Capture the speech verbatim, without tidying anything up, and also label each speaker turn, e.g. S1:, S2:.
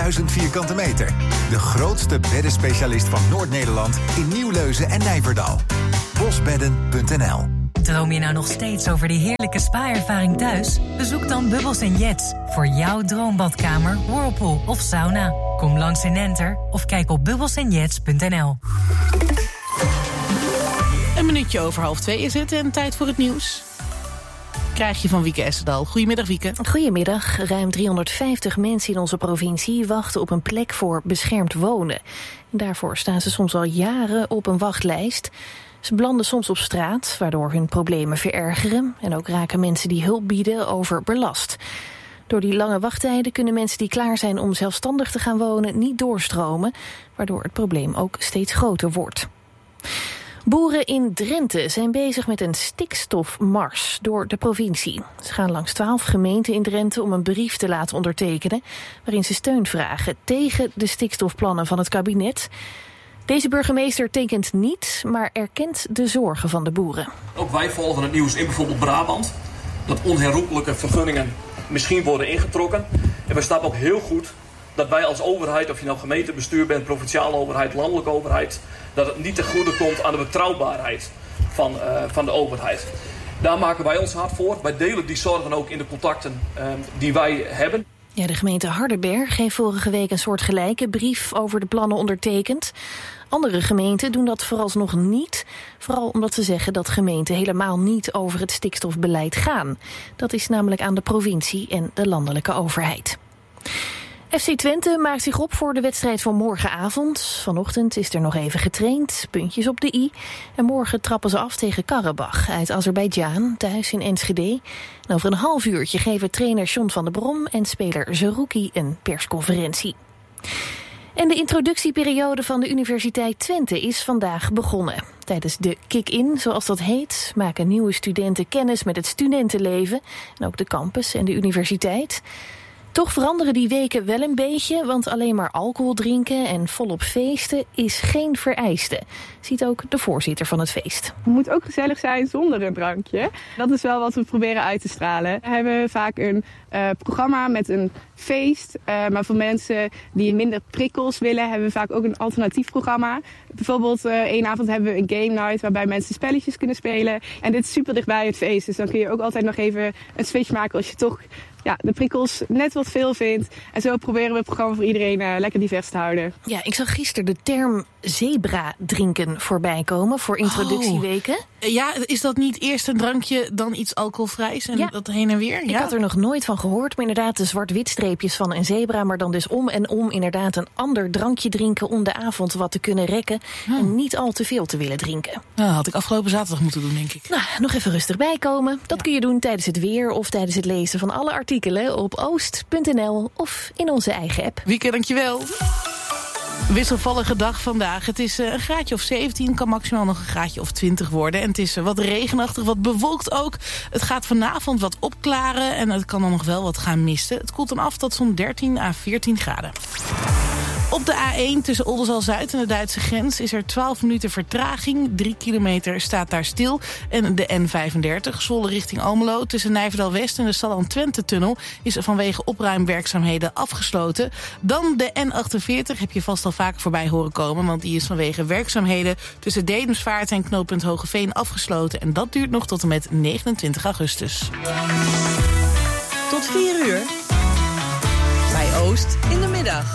S1: duizend vierkante meter. De grootste beddenspecialist van Noord-Nederland in Nieuwleuzen en Nijverdal. bosbedden punt n l.
S2: Droom je nou nog steeds over die heerlijke spa-ervaring thuis? Bezoek dan Bubbles en Jets voor jouw droombadkamer, whirlpool of sauna. Kom langs in Enter of kijk op bubbles en jets punt n l.
S3: Een minuutje over half twee is het en tijd voor het nieuws. Krijg je van Wieke Essedal. Goedemiddag, Wieke.
S4: Goedemiddag. Ruim driehonderdvijftig mensen in onze provincie wachten op een plek voor beschermd wonen. Daarvoor staan ze soms al jaren op een wachtlijst. Ze belanden soms op straat, waardoor hun problemen verergeren. En ook raken mensen die hulp bieden overbelast. Door die lange wachttijden kunnen mensen die klaar zijn om zelfstandig te gaan wonen niet doorstromen, waardoor het probleem ook steeds groter wordt. Boeren in Drenthe zijn bezig met een stikstofmars door de provincie. Ze gaan langs twaalf gemeenten in Drenthe om een brief te laten ondertekenen, waarin ze steun vragen tegen de stikstofplannen van het kabinet. Deze burgemeester tekent niet, maar erkent de zorgen van de boeren.
S5: Ook wij volgen het nieuws in bijvoorbeeld Brabant, dat onherroepelijke vergunningen misschien worden ingetrokken. En we snappen ook heel goed dat wij als overheid, of je nou gemeentebestuur bent, provinciale overheid, landelijke overheid, dat het niet ten goede komt aan de betrouwbaarheid van, uh, van de overheid. Daar maken wij ons hard voor. Wij delen die zorgen ook in de contacten uh, die wij hebben.
S4: Ja, de gemeente Hardenberg heeft vorige week een soortgelijke brief over de plannen ondertekend. Andere gemeenten doen dat vooralsnog niet. Vooral omdat ze zeggen dat gemeenten helemaal niet over het stikstofbeleid gaan. Dat is namelijk aan de provincie en de landelijke overheid. F C Twente maakt zich op voor de wedstrijd van morgenavond. Vanochtend is er nog even getraind, puntjes op de i. En morgen trappen ze af tegen Karabach uit Azerbeidzjan, thuis in Enschede. En over een half uurtje geven trainer John van der Brom en speler Zerouki een persconferentie. En de introductieperiode van de Universiteit Twente is vandaag begonnen. Tijdens de kick-in, zoals dat heet, maken nieuwe studenten kennis met het studentenleven en ook de campus en de universiteit. Toch veranderen die weken wel een beetje, want alleen maar alcohol drinken en volop feesten is geen vereiste, ziet ook de voorzitter van het feest.
S6: Het moet ook gezellig zijn zonder een drankje. Dat is wel wat we proberen uit te stralen. We hebben vaak een uh, programma met een feest, uh, maar voor mensen die minder prikkels willen, hebben we vaak ook een alternatief programma. Bijvoorbeeld uh, één avond hebben we een game night waarbij mensen spelletjes kunnen spelen. En dit is super dichtbij het feest, dus dan kun je ook altijd nog even een switch maken als je toch ja, de prikkels net wat veel vindt. En zo proberen we het programma voor iedereen uh, lekker divers te houden.
S4: Ja, ik zag gisteren de term zebra drinken voorbij komen voor introductieweken.
S3: Oh. Ja, is dat niet eerst een drankje dan iets alcoholvrijs en
S4: ja.
S3: dat heen en weer?
S4: Ik
S3: ja.
S4: had er nog nooit van gehoord, maar inderdaad de zwart-wit streepjes van een zebra, maar dan dus om en om inderdaad een ander drankje drinken om de avond wat te kunnen rekken oh. en niet al te veel te willen drinken.
S3: Nou, had ik afgelopen zaterdag moeten doen, denk ik.
S4: Nou, nog even rustig bijkomen. Dat ja. kun je doen tijdens het weer of tijdens het lezen van alle artikelen op oost punt n l of in onze eigen app.
S3: Wieke, dankjewel. Wisselvallige dag vandaag. Het is een graadje of zeventien, kan maximaal nog een graadje of twintig worden. En het is wat regenachtig, wat bewolkt ook. Het gaat vanavond wat opklaren en het kan dan nog wel wat gaan misten. Het koelt dan af tot zo'n dertien à veertien graden. Op de A één tussen Oldenzaal-Zuid en de Duitse grens is er twaalf minuten vertraging. Drie kilometer staat daar stil. En de N vijfendertig, Zwolle richting Almelo, tussen Nijverdal-West en de Salland-Twente-tunnel is vanwege opruimwerkzaamheden afgesloten. Dan de N achtenveertig, heb je vast al vaker voorbij horen komen, want die is vanwege werkzaamheden tussen Dedemsvaart en knooppunt Hogeveen afgesloten. En dat duurt nog tot en met negenentwintig augustus.
S7: Tot vier uur. Bij Oost in de middag.